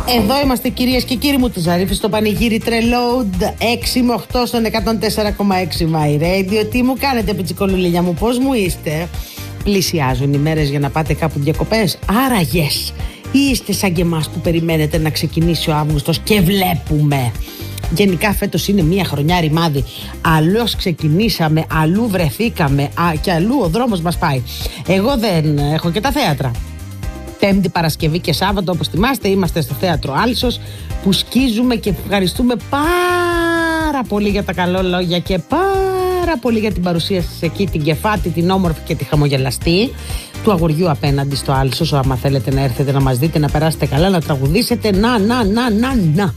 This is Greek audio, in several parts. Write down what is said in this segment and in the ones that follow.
Εδώ είμαστε κυρίες και κύριοι μου, του Ζαρίφη στο πανηγύρι Τρελόντ 6 με 8 στον 104,6 My Radio. Τι μου κάνετε πιτσικολουλίνια μου, πώς μου είστε? Πλησιάζουν οι μέρες για να πάτε κάπου διακοπές. Άρα yes, είστε σαν και εμάς που περιμένετε να ξεκινήσει ο Αύγουστος και βλέπουμε. Γενικά φέτος είναι μια χρονιά ρημάδι. Αλλιώς ξεκινήσαμε, αλλού βρεθήκαμε και αλλού ο δρόμος μας πάει. Εγώ δεν έχω και τα θέατρα. Πέμπτη, Παρασκευή και Σάββατο, όπως θυμάστε, είμαστε στο θέατρο Άλσος που σκίζουμε και ευχαριστούμε πάρα πολύ για τα καλό λόγια και πάρα πολύ για την παρουσία σας εκεί, την κεφάτη, την όμορφη και τη χαμογελαστή του αγοριού απέναντι στο Άλσος. Άμα θέλετε να έρθετε να μας δείτε, να περάσετε καλά, να τραγουδήσετε, να.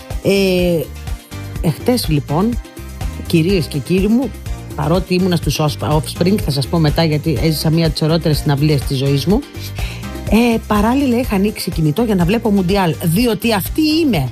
Εχθές λοιπόν, κυρίες και κύριοι μου, παρότι ήμουνα στους Offspring, θα σας πω μετά γιατί έζησα μία από τις ωραιότερες συναυλίες της ζωής μου, παράλληλα είχα ανοίξει κινητό για να βλέπω Μουντιάλ, διότι αυτή είμαι.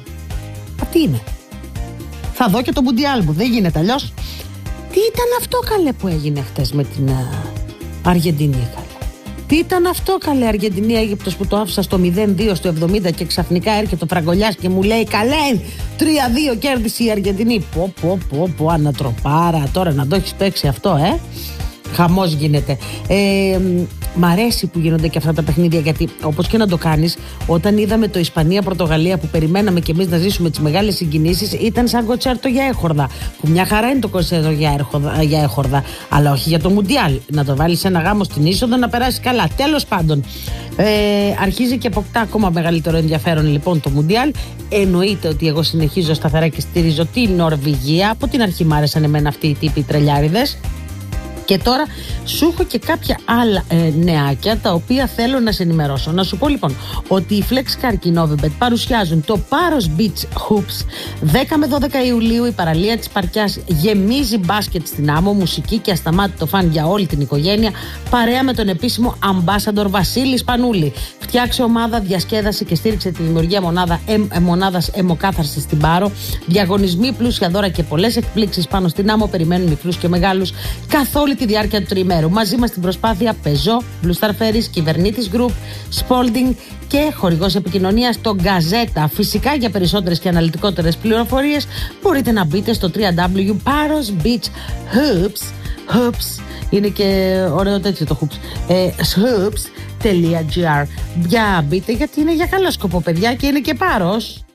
Θα δω και το Μουντιάλ μου, δεν γίνεται αλλιώς. Τι ήταν αυτό καλέ που έγινε χτες με την Αργεντινή καλέ? Τι ήταν αυτό καλέ Αργεντινή-Αίγυπτος που το άφησα στο 0-2 στο 70 και ξαφνικά έρχεται ο Φραγκολιάς και μου λέει καλέ 3-2 κέρδισε η Αργεντινή. Πω ανατροπάρα, τώρα να το έχεις παίξει αυτό χαμός γίνεται. Μ' αρέσει που γίνονται και αυτά τα παιχνίδια, γιατί όπως και να το κάνεις, όταν είδαμε το Ισπανία-Πορτογαλία που περιμέναμε κι εμείς να ζήσουμε τις μεγάλες συγκινήσεις, ήταν σαν κοντσέρτο για έχορδα. Που μια χαρά είναι το κοντσέρτο για έχορδα, αλλά όχι για το Μουντιάλ. Να το βάλεις ένα γάμο στην είσοδο να περάσει καλά. Τέλος πάντων, αρχίζει και αποκτά ακόμα μεγαλύτερο ενδιαφέρον λοιπόν το Μουντιάλ. Εννοείται ότι εγώ συνεχίζω σταθερά και στηρίζω την Νορβηγία. Από την αρχή μ' άρεσαν εμένα αυτοί οι τύποι τρελιάριδες. Και τώρα σου έχω και κάποια άλλα νεάκια τα οποία θέλω να σε ενημερώσω. Να σου πω λοιπόν ότι οι Flexcar και η Novibet παρουσιάζουν το Paros Beach Hoops 10 με 12 Ιουλίου. Η παραλία της Παρκιάς γεμίζει μπάσκετ στην άμμο, μουσική και ασταμάτητο φαν για όλη την οικογένεια, παρέα με τον επίσημο Ambassador Βασίλη Σπανούλη. Φτιάξε ομάδα, διασκέδαση και στήριξε τη δημιουργία μονάδας αιμοκάθαρσης στην Πάρο. Διαγωνισμοί, πλούσια δώρα και πολλές εκπλήξεις πάνω στην άμμο περιμένουν μικρούς και μεγάλους καθ' όλη τη διάρκεια του τριημέρου. Μαζί μας στην προσπάθεια Peugeot, Blue Star Ferries, Κυβερνήτης Group, Spalding και χορηγός επικοινωνίας το Gazeta. Φυσικά για περισσότερες και αναλυτικότερες πληροφορίες μπορείτε να μπείτε στο www.paros beach hoops. Είναι και ωραίο τέτοιο το hoops. hoops.gr. Για μπείτε γιατί είναι για καλό σκοπό παιδιά και είναι και Πάρος.